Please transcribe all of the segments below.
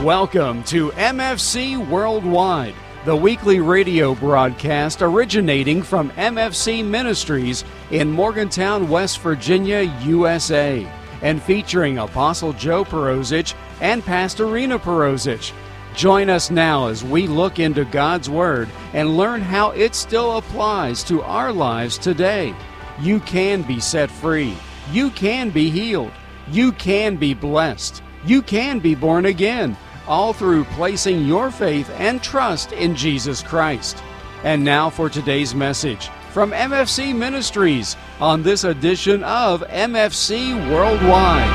Welcome to MFC Worldwide, the weekly radio broadcast originating from MFC Ministries in Morgantown, West Virginia, USA, and featuring Apostle Joe Perosic and Pastor Rena Perosic. Join us now as we look into God's Word and learn how it still applies to our lives today. You can be set free. You can be healed. You can be blessed. You can be born again, all through placing your faith and trust in Jesus Christ. And now for today's message from MFC Ministries on this edition of MFC Worldwide.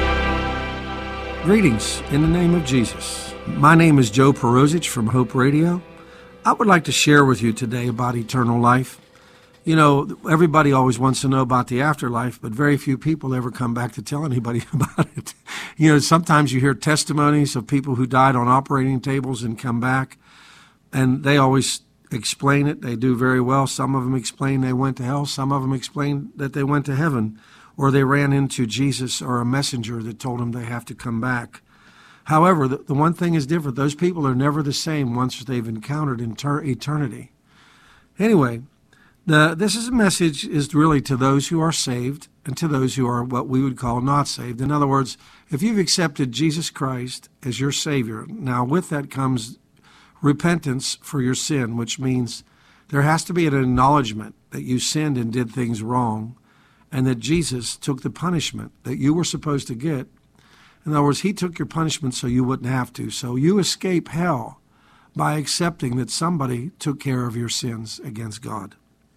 Greetings in the name of Jesus. My name is Joe Perosic from Hope Radio. I would like to share with you today about eternal life. You know, everybody always wants to know about the afterlife, but very few people ever come back to tell anybody about it. You know, sometimes you hear testimonies of people who died on operating tables and come back, and they always explain it. They do very well. Some of them explain they went to hell. Some of them explain that they went to heaven, or they ran into Jesus or a messenger that told them they have to come back. However, the one thing is different. Those people are never the same once they've encountered eternity. Anyway, this is a message is really to those who are saved and to those who are what we would call not saved. In other words, if you've accepted Jesus Christ as your Savior, now with that comes repentance for your sin, which means there has to be an acknowledgement that you sinned and did things wrong, and that Jesus took the punishment that you were supposed to get. In other words, He took your punishment so you wouldn't have to. So you escape hell by accepting that somebody took care of your sins against God.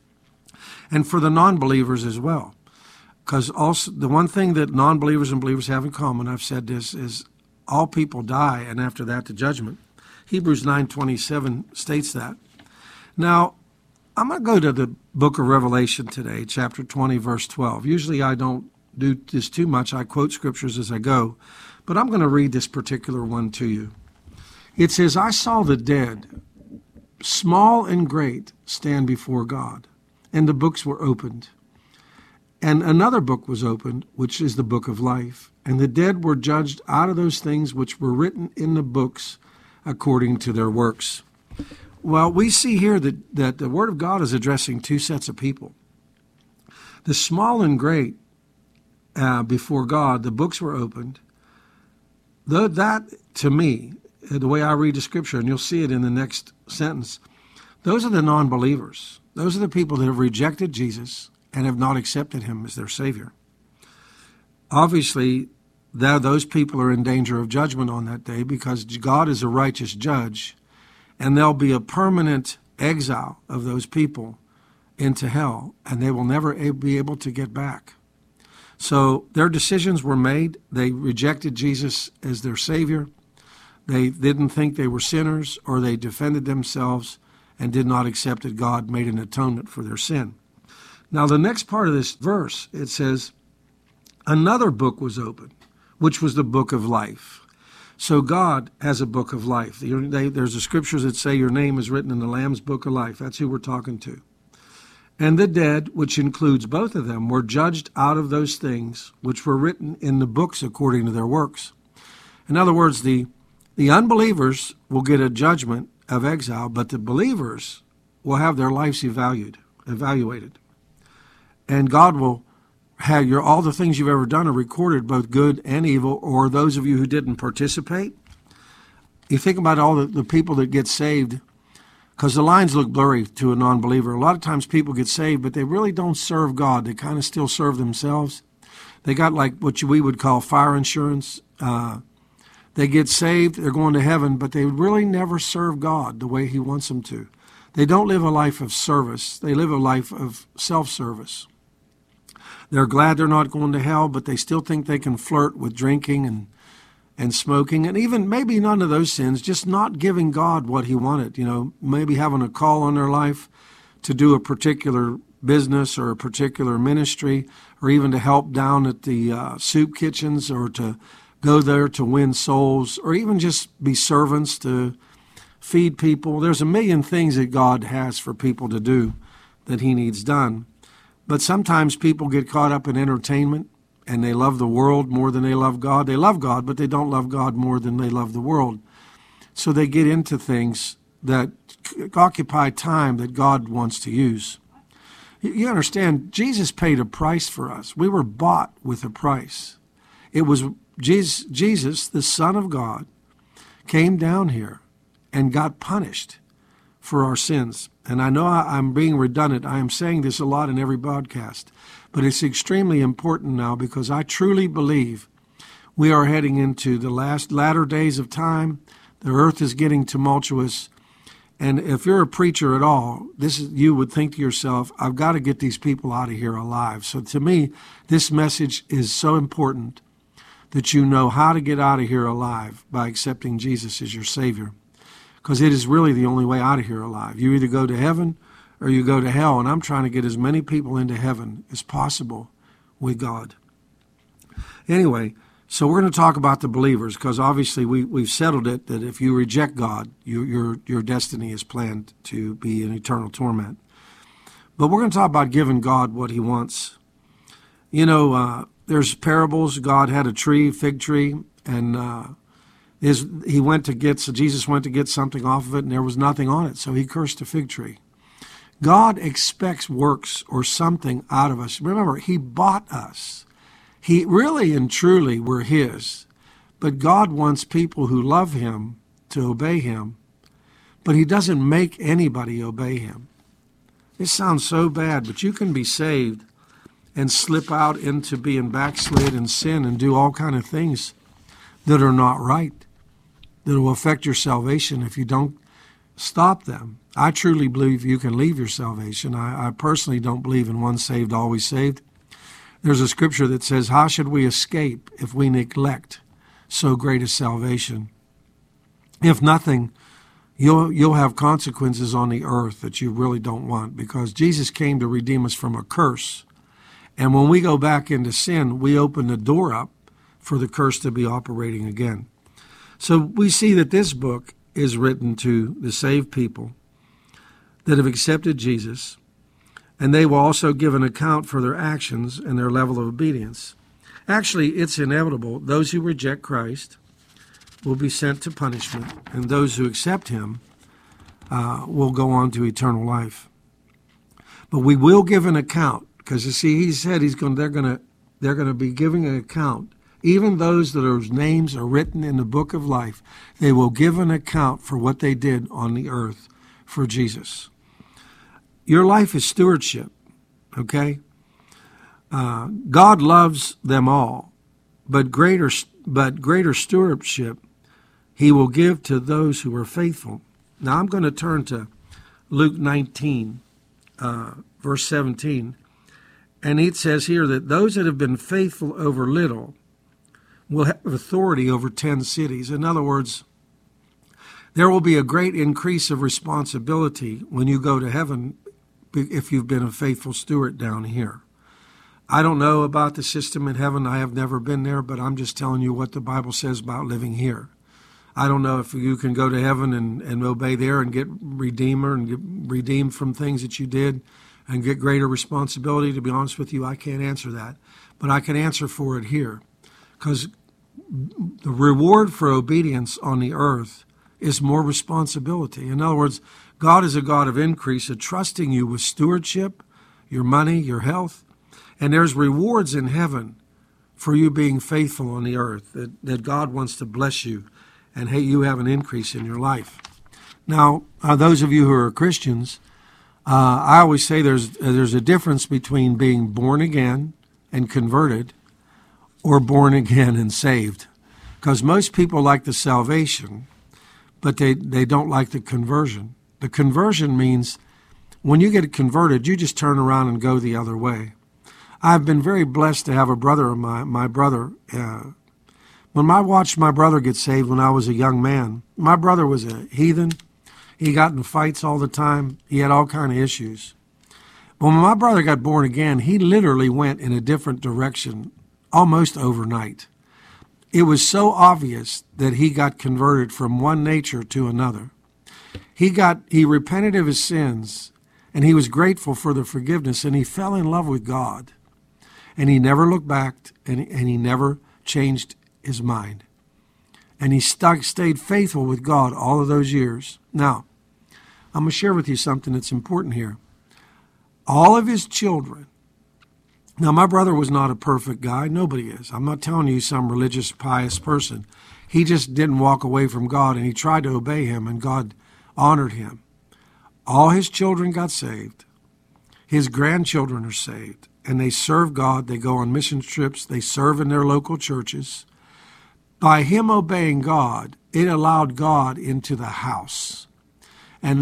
And for the non-believers as well. Because also the one thing that non-believers and believers have in common, I've said this, is all people die, and after that the judgment. Hebrews 9:27 states that. Now, I'm going to go to the book of Revelation today, chapter 20, verse 12. Usually I don't do this too much. I quote scriptures as I go. But I'm going to read this particular one to you. It says, I saw the dead, small and great, stand before God. And the books were opened. And another book was opened, which is the book of life. And the dead were judged out of those things which were written in the books according to their works. Well, we see here that the Word of God is addressing two sets of people. The small and great before God, the books were opened. Though that, to me, the way I read the Scripture, and you'll see it in the next sentence, those are the non-believers. Those are the people that have rejected Jesus and have not accepted Him as their Savior. Obviously, those people are in danger of judgment on that day because God is a righteous judge, and there'll be a permanent exile of those people into hell, and they will never be able to get back. So their decisions were made. They rejected Jesus as their Savior. They didn't think they were sinners, or they defended themselves and did not accept that God made an atonement for their sin. Now, the next part of this verse, it says, another book was opened, which was the book of life. So God has a book of life. There's the scriptures that say your name is written in the Lamb's book of life. That's who we're talking to. And the dead, which includes both of them, were judged out of those things which were written in the books according to their works. In other words, the unbelievers will get a judgment of exile, but the believers will have their lives evaluated. And God will have all the things you've ever done are recorded, both good and evil, or those of you who didn't participate. You think about all the people that get saved, because the lines look blurry to a non-believer. A lot of times people get saved, but they really don't serve God. They kind of still serve themselves. They got like what we would call fire insurance. They get saved, they're going to heaven, but they really never serve God the way He wants them to. They don't live a life of service. They live a life of self-service. They're glad they're not going to hell, but they still think they can flirt with drinking and smoking, and even maybe none of those sins, just not giving God what He wanted. You know, maybe having a call on their life to do a particular business or a particular ministry, or even to help down at the soup kitchens, or to go there to win souls, or even just be servants to feed people. There's a million things that God has for people to do that He needs done. But sometimes people get caught up in entertainment, and they love the world more than they love God. They love God, but they don't love God more than they love the world. So they get into things that occupy time that God wants to use. You understand, Jesus paid a price for us. We were bought with a price. It was Jesus, the Son of God, came down here and got punished for our sins. And I know I'm being redundant. I am saying this a lot in every broadcast, but it's extremely important now because I truly believe we are heading into the latter days of time. The earth is getting tumultuous. And if you're a preacher at all, you would think to yourself, I've got to get these people out of here alive. So to me, this message is so important that you know how to get out of here alive by accepting Jesus as your Savior. Because it is really the only way out of here alive. You either go to heaven or you go to hell. And I'm trying to get as many people into heaven as possible with God. Anyway, so we're going to talk about the believers because obviously we've settled it that if you reject God, your destiny is planned to be in eternal torment. But we're going to talk about giving God what he wants. You know, there's parables. God had a tree, fig tree, and Jesus went to get something off of it, and there was nothing on it, so he cursed the fig tree. God expects works or something out of us. Remember, he bought us. He really and truly were his, but God wants people who love him to obey him, but he doesn't make anybody obey him. It sounds so bad, but you can be saved and slip out into being backslid and sin and do all kind of things that are not right, that will affect your salvation if you don't stop them. I truly believe you can leave your salvation. I personally don't believe in once saved, always saved. There's a scripture that says, how should we escape if we neglect so great a salvation? If nothing, you'll have consequences on the earth that you really don't want because Jesus came to redeem us from a curse. And when we go back into sin, we open the door up for the curse to be operating again. So we see that this book is written to the saved people that have accepted Jesus, and they will also give an account for their actions and their level of obedience. Actually, it's inevitable. Those who reject Christ will be sent to punishment, and those who accept him will go on to eternal life. But we will give an account, because you see, he said they're going to be giving an account. Even those whose names are written in the book of life, they will give an account for what they did on the earth for Jesus. Your life is stewardship, okay? God loves them all, but greater stewardship he will give to those who are faithful. Now I'm going to turn to Luke 19, verse 17, and it says here that those that have been faithful over little will have authority over 10 cities. In other words, there will be a great increase of responsibility when you go to heaven if you've been a faithful steward down here. I don't know about the system in heaven. I have never been there, but I'm just telling you what the Bible says about living here. I don't know if you can go to heaven and obey there and get redeemed from things that you did and get greater responsibility. To be honest with you, I can't answer that. But I can answer for it here. Because the reward for obedience on the earth is more responsibility. In other words, God is a God of increase, of trusting you with stewardship, your money, your health. And there's rewards in heaven for you being faithful on the earth, that God wants to bless you and you have an increase in your life. Now, those of you who are Christians, I always say there's a difference between being born again and converted or born again and saved. Because most people like the salvation, but they don't like the conversion. The conversion means when you get converted, you just turn around and go the other way. I've been very blessed to have a brother of my brother. When I watched my brother get saved when I was a young man, my brother was a heathen. He got in fights all the time. He had all kind of issues. But when my brother got born again, he literally went in a different direction almost overnight. It was so obvious that he got converted from one nature to another. He repented of his sins, and he was grateful for the forgiveness, and he fell in love with God. And he never looked back, and he never changed his mind. And he stayed faithful with God all of those years. Now, I'm going to share with you something that's important here. All of his children. Now, my brother was not a perfect guy. Nobody is. I'm not telling you some religious, pious person. He just didn't walk away from God, and he tried to obey him, and God honored him. All his children got saved. His grandchildren are saved, and they serve God. They go on mission trips. They serve in their local churches. By him obeying God, it allowed God into the house. And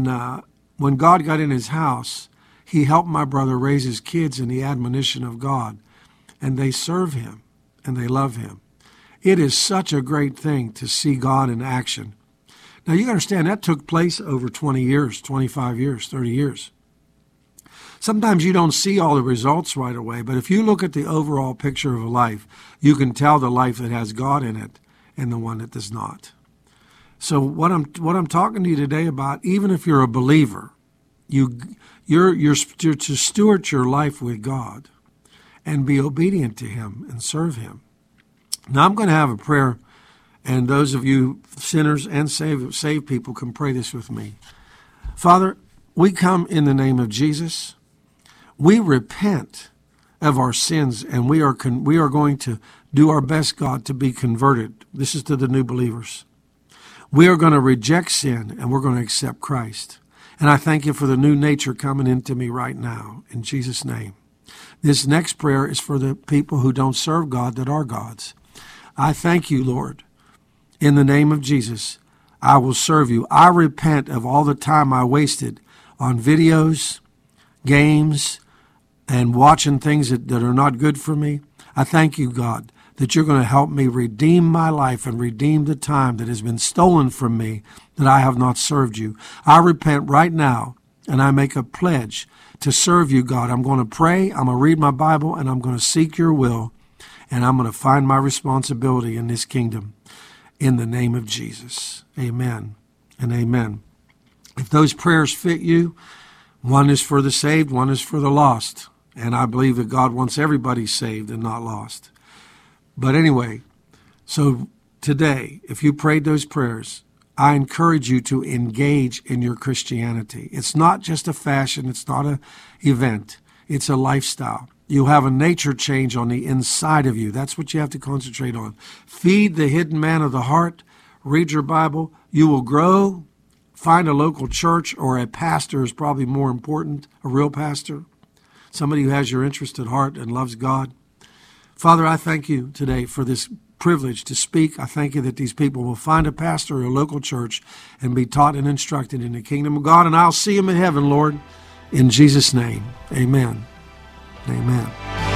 when God got in his house, he helped my brother raise his kids in the admonition of God. And they serve him, and they love him. It is such a great thing to see God in action. Now, you understand that took place over 20 years, 25 years, 30 years. Sometimes you don't see all the results right away, but if you look at the overall picture of a life, you can tell the life that has God in it and the one that does not. So what I'm talking to you today about, even if you're a believer, you're to steward your life with God and be obedient to him and serve him. Now, I'm going to have a prayer, and those of you sinners and saved people can pray this with me. Father, we come in the name of Jesus. We repent of our sins, and we are going to do our best, God, to be converted. This is to the new believers. We are going to reject sin, and we're going to accept Christ. And I thank you for the new nature coming into me right now, in Jesus' name. This next prayer is for the people who don't serve God that are God's. I thank you, Lord. In the name of Jesus, I will serve you. I repent of all the time I wasted on videos, games, and watching things that are not good for me. I thank you, God, that you're going to help me redeem my life and redeem the time that has been stolen from me that I have not served you. I repent right now, and I make a pledge to serve you, God. I'm going to pray, I'm going to read my Bible, and I'm going to seek your will, and I'm going to find my responsibility in this kingdom. In the name of Jesus. Amen and amen. If those prayers fit you, one is for the saved, one is for the lost. And I believe that God wants everybody saved and not lost. But anyway, so today, if you prayed those prayers, I encourage you to engage in your Christianity. It's not just a fashion. It's not an event. It's a lifestyle. You have a nature change on the inside of you. That's what you have to concentrate on. Feed the hidden man of the heart. Read your Bible. You will grow. Find a local church, or a pastor is probably more important, a real pastor, somebody who has your interest at heart and loves God. Father, I thank you today for this privilege to speak. I thank you that these people will find a pastor or a local church and be taught and instructed in the kingdom of God, and I'll see them in heaven, Lord, in Jesus' name. Amen. Amen.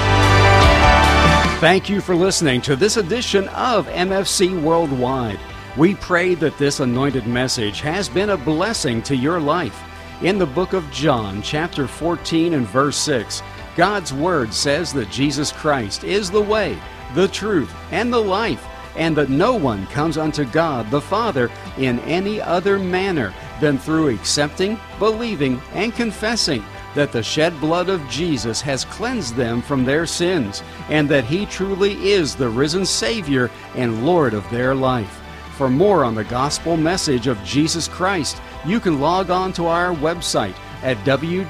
Thank you for listening to this edition of MFC Worldwide. We pray that this anointed message has been a blessing to your life. In the book of John, chapter 14 and verse 6, God's Word says that Jesus Christ is the way, the truth, and the life, and that no one comes unto God the Father in any other manner than through accepting, believing, and confessing that the shed blood of Jesus has cleansed them from their sins, and that He truly is the risen Savior and Lord of their life. For more on the gospel message of Jesus Christ, you can log on to our website at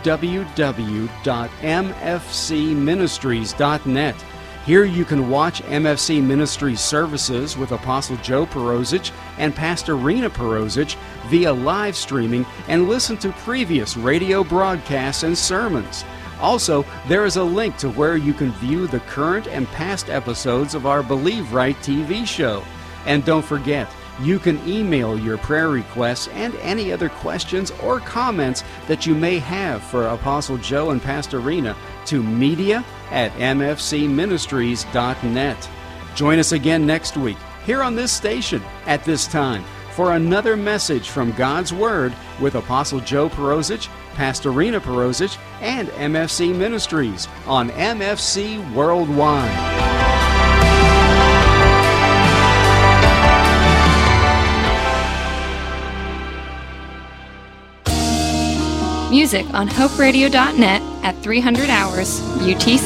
www.mfcministries.net. Here you can watch MFC Ministries services with Apostle Joe Perosic and Pastor Rena Perosic via live streaming and listen to previous radio broadcasts and sermons. Also, there is a link to where you can view the current and past episodes of our Believe Right TV show. And don't forget, you can email your prayer requests and any other questions or comments that you may have for Apostle Joe and Pastor Rena to media@mfcministries.net. Join us again next week here on this station at this time for another message from God's Word with Apostle Joe Perosic, Pastor Rena Perosic, and MFC Ministries on MFC Worldwide. Music on HopeRadio.net at 300 hours UTC.